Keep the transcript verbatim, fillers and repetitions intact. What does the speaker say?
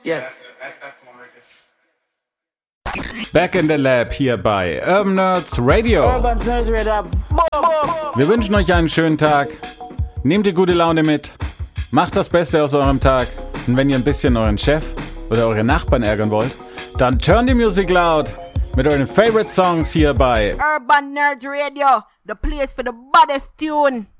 Yeah. Back in the Lab hier bei Urban Nerds Radio. Urban Nerds Radio. Wir wünschen euch einen schönen Tag. Nehmt die gute Laune mit. Macht das Beste aus eurem Tag. Und wenn ihr ein bisschen euren Chef oder eure Nachbarn ärgern wollt, dann turn the music loud mit euren Favorite Songs hier bei Urban Nerds Radio, the place for the baddest tune.